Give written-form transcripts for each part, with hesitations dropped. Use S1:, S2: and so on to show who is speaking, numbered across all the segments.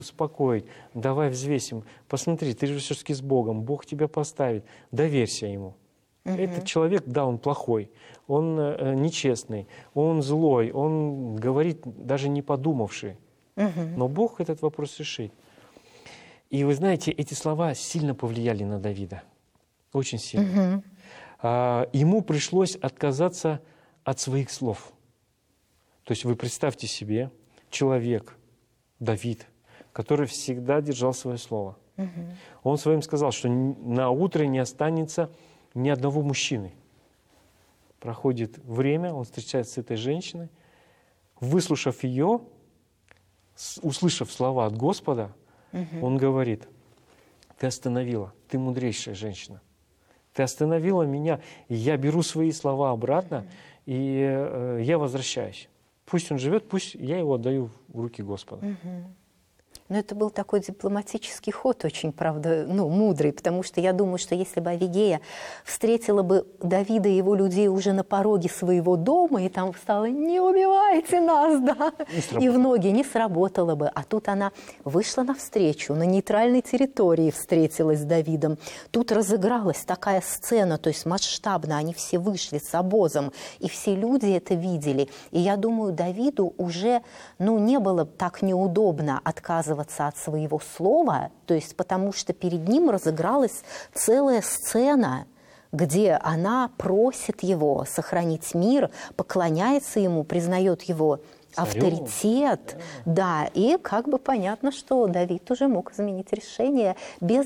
S1: успокоить, давай взвесим, посмотри, ты же все-таки с Богом, Бог тебя поставит, доверься Ему. Этот человек, да, он плохой, он нечестный, он злой, он говорит, даже не подумавший. Но Бог этот вопрос решит. И вы знаете, эти слова сильно повлияли на Давида. Очень сильно. Ему пришлось отказаться от своих слов. То есть вы представьте себе, человек, Давид, который всегда держал свое слово. Он своим сказал, что на утро не останется ни одного мужчины. Проходит время, он встречается с этой женщиной. Выслушав ее, услышав слова от Господа, он говорит: ты остановила, ты мудрейшая женщина. Ты остановила меня, и я беру свои слова обратно, и я возвращаюсь. Пусть он живет, пусть я его отдаю в руки Господа.
S2: Но это был такой дипломатический ход, очень, правда, мудрый, потому что я думаю, что если бы Авигея встретила бы Давида и его людей уже на пороге своего дома, и там встала: не убивайте нас, да, и в ноги, не сработало бы. А тут она вышла навстречу, на нейтральной территории встретилась с Давидом. Тут разыгралась такая сцена, то есть масштабно, они все вышли с обозом, и все люди это видели. И я думаю, Давиду уже, не было так неудобно отказываться от своего слова, то есть потому что перед ним разыгралась целая сцена, где она просит его сохранить мир, поклоняется ему, признает его авторитет. Да, и как бы понятно, что Давид уже мог изменить решение без,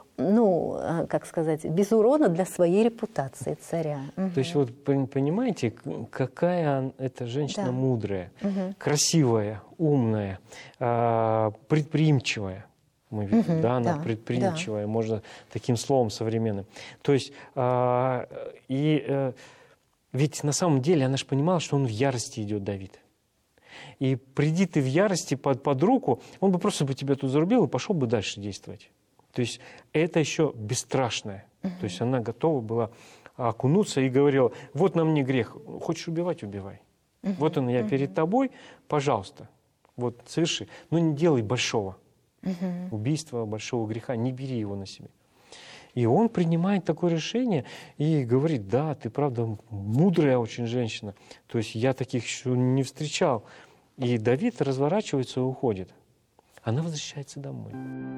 S2: без урона для своей репутации царя.
S1: То есть вот понимаете, какая эта женщина мудрая, красивая, умная, предприимчивая. Мы видим, она предприимчивая, можно таким словом современным. То есть, ведь на самом деле она же понимала, что он в ярости идет, Давид. И приди ты в ярости под руку, он бы просто тебя тут зарубил и пошел бы дальше действовать. То есть это еще бесстрашное. То есть она готова была окунуться и говорила: вот на мне грех, хочешь убивать — убивай. Вот он, я перед тобой, пожалуйста, вот соверши. Но не делай большого убийства, большого греха, не бери его на себя. И он принимает такое решение и говорит: да, ты правда мудрая очень женщина. То есть я таких еще не встречал. И Давид разворачивается и уходит. Она возвращается домой.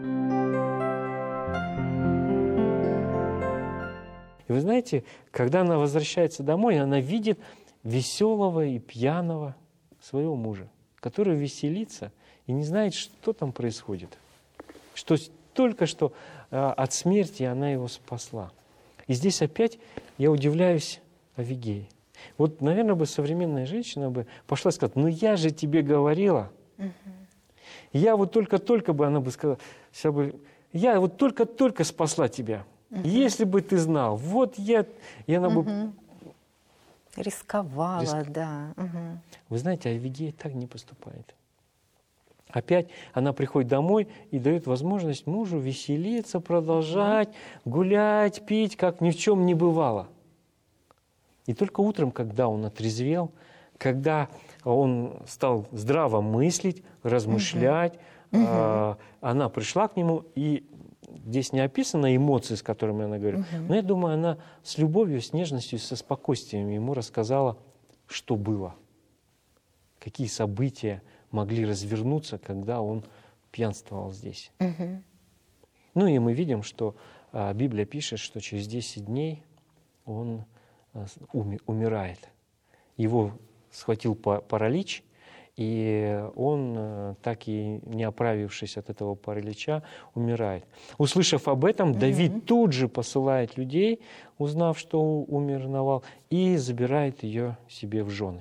S1: И вы знаете, когда она возвращается домой, она видит веселого и пьяного своего мужа, который веселится и не знает, что там происходит. Что только что от смерти она его спасла. И здесь опять я удивляюсь Авигее. Вот, наверное, бы современная женщина бы пошла и сказала: я же тебе говорила. Я вот только-только бы, она бы сказала, я вот только-только спасла тебя. Если бы ты знал, вот я... И она бы...
S2: Рисковала, да.
S1: Вы знаете, Авигея так не поступает. Опять она приходит домой и дает возможность мужу веселиться, продолжать, гулять, пить, как ни в чем не бывало. И только утром, когда он отрезвел, когда он стал здраво мыслить, размышлять, она пришла к нему, и здесь не описаны эмоции, с которыми она говорит, но я думаю, она с любовью, с нежностью, со спокойствием ему рассказала, что было, какие события могли развернуться, когда он пьянствовал здесь. Ну и мы видим, что Библия пишет, что через 10 дней он умирает. Его схватил паралич, и он, так и не оправившись от этого паралича, умирает. Услышав об этом, Давид тут же посылает людей, узнав, что умер Навал, и забирает ее себе в жены.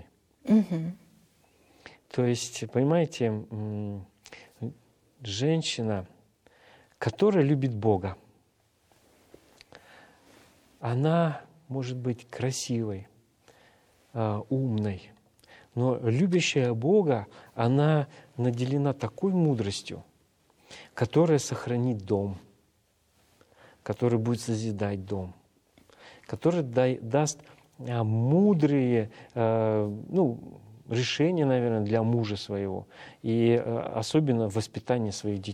S1: То есть, понимаете, женщина, которая любит Бога, она может быть красивой, умной, но любящая Бога, она наделена такой мудростью, которая сохранит дом, которая будет созидать дом, которая даст мудрые решения, наверное, для мужа своего, и особенно воспитание своих детей.